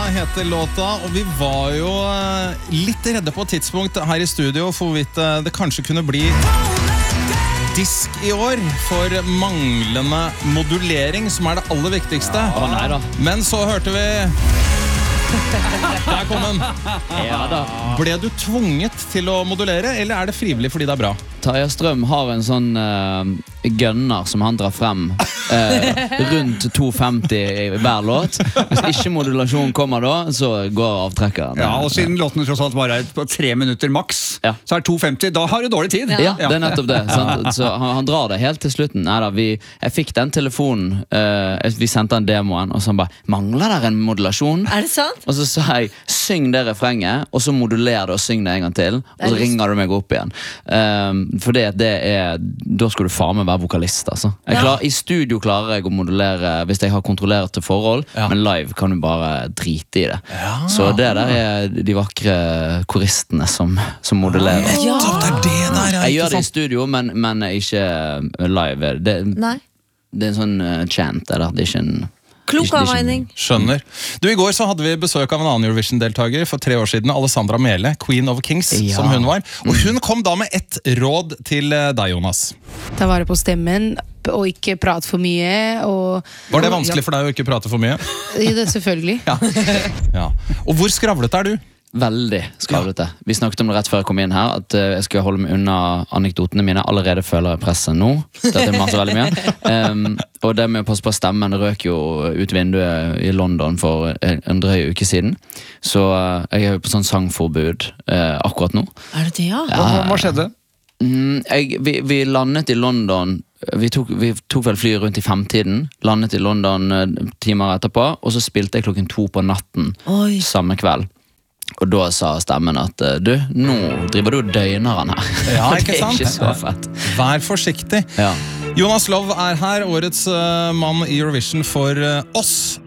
heter låta, og vi var jo litt redde på et tidspunkt her i studio for hvorvidt det kanskje kunne bli disk i år for manglende modulering, som det aller viktigste. Neida. Men så hørte vi... Der kom den. Ja da. Ble du tvunget til å modulere, eller det frivillig fordi det bra? Tarjei Strøm har en sånn gunner som han drar frem rundt 2,50 i hver låt. Hvis ikke modulasjon kommer da, så går avtrekkeren. Ja, og siden låtene tross alt bare på 3 minutter maks, så 2,50, da har du dårlig tid. Ja, det nettopp det. Så han drar det helt til slutten. Neida, jeg fikk den telefonen, vi sendte en demoen, og så han bare, mangler der en modulasjon? Det sant? Og så sa jeg, syng det refrenget, og så moduler det og syng det en gang til, og så ringer du meg opp igjen. For det da skal du faen meg være vokalist, altså. I studio klarer jeg å modulere hvis jeg har kontrollerte forhold, men live kan du bare drite i det. Så det der de vakre koristene som modulerer. Jeg gjør det i studio, men ikke live. Det en sånn chant, det er ikke en... Klok avveining. Skjønner. Du, i går så hadde vi besøk av en annen Eurovision-deltaker for 3 år siden, Alessandra Mele, Queen of Kings, som hun var. Og hun kom da med et råd til deg, Jonas. Ta vare på stemmen, og ikke prate for mye. Var det vanskelig for deg å ikke prate for mye? Det selvfølgelig. Ja. Og hvor skravlet du? Veldig skravlete. Vi snakket om det rett før jeg kom inn her, at jeg skal holde meg unna anekdotene mine. Allerede føler jeg presset nå. Dette maser veldig mye. Og det med å passe på stemmen røk jo ut vinduet i London for en drøy uke siden. Så jeg jo på sånn sangforbud akkurat nå. Det det, ja? Hva skjedde? Vi landet i London. Vi tok vel flyet rundt i 5-tiden. Landet i London timer etterpå, og så spilte jeg 2:00 på natten samme kveld. Og da sa stemmen at du, nå driver du og døgner han her. Ja, ikke sant? Det ikke så fett. Vær forsiktig. Jonas Love her, årets mann i Eurovision for oss.